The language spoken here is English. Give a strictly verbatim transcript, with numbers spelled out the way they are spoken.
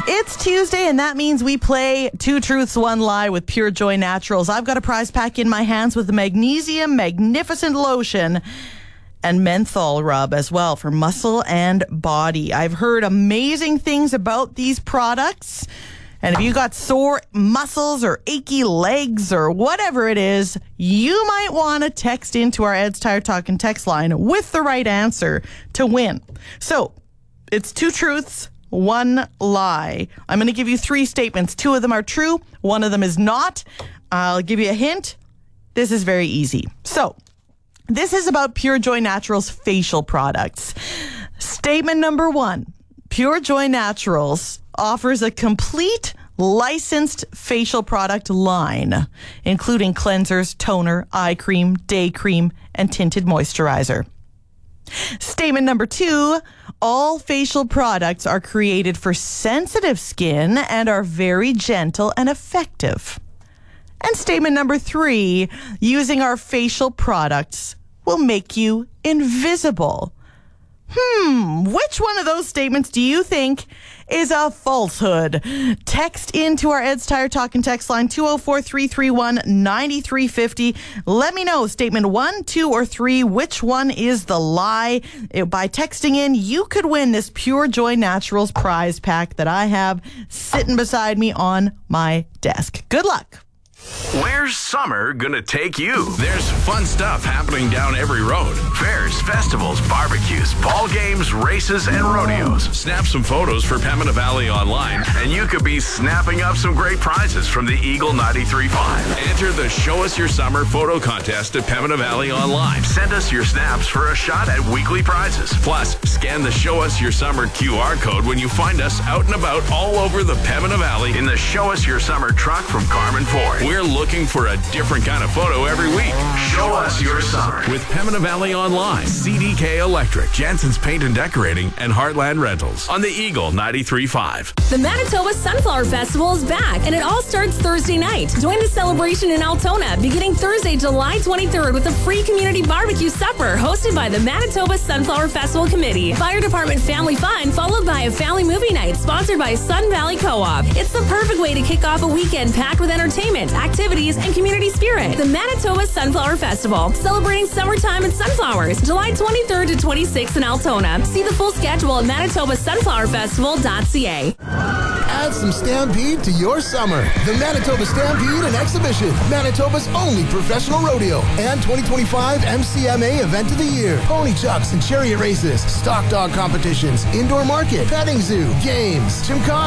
It's Tuesday, and that means we play Two Truths, One Lie with Pure Joy Naturals. I've got a prize pack in my hands with the Magnesium Magnificent Lotion and menthol rub as well for muscle and body. I've heard amazing things about these products. And if you got sore muscles or achy legs or whatever it is, you might want to text into our Ed's Tire Talkin' text line with the right answer to win. So it's two truths, one lie. I'm going to give you three statements. Two of them are true. One of them is not. I'll give you a hint. This is very easy. So this is about Pure Joy Naturals facial products. Statement number one, Pure Joy Naturals offers a complete licensed facial product line, including cleansers, toner, eye cream, day cream, and tinted moisturizer. Statement number two, all facial products are created for sensitive skin and are very gentle and effective. And statement number three, using our facial products will make you invisible. Hmm, which one of those statements do you think is a falsehood? Text into our Ed's Tire Talkin' text line two oh four, three three one, nine three five oh. Let me know, statement one, two, or three, which one is the lie? By texting in, you could win this Pure Joy Naturals prize pack that I have sitting beside me on my desk. Good luck. Where's summer gonna take you? There's fun stuff happening down every road. Fairs, festivals, barbecues, ball games, races, and rodeos. Snap some photos for Pembina Valley Online, and you could be snapping up some great prizes from the Eagle ninety-three point five. Enter the Show Us Your Summer photo contest at Pembina Valley Online. Send us your snaps for a shot at weekly prizes. Plus, scan the Show Us Your Summer Q R code when you find us out and about all over the Pembina Valley in the Show Us Your Summer truck from Carmen Ford. We're looking for a different kind of photo every week. Show us your summer with Pembina Valley Online, C D K Electric, Jansen's Paint and Decorating, and Heartland Rentals on the Eagle ninety-three point five. The Manitoba Sunflower Festival is back, and it all starts Thursday night. Join the celebration in Altona beginning Thursday, July twenty-third with a free community barbecue supper hosted by the Manitoba Sunflower Festival Committee. Fire Department Family Fun followed by a family movie night sponsored by Sun Valley Co-op. It's the perfect way to kick off a weekend packed with entertainment, activities, and community spirit. The Manitoba Sunflower Festival, celebrating summertime and sunflowers, July twenty-third to twenty-sixth in Altona. See the full schedule at manitoba sunflower festival dot c a. Add some Stampede to your summer. The Manitoba Stampede and Exhibition, Manitoba's only professional rodeo, and twenty twenty-five M C M A Event of the Year. Pony chucks and chariot races, stock dog competitions, indoor market, petting zoo, games, gymkhana,